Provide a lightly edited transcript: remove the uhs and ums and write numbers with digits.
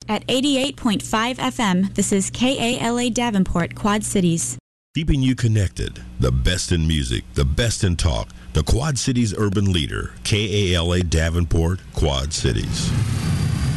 At 88.5 FM, this is KALA Davenport, Quad Cities. Keeping you connected. The best in music, the best in talk. The Quad Cities urban leader, KALA Davenport, Quad Cities.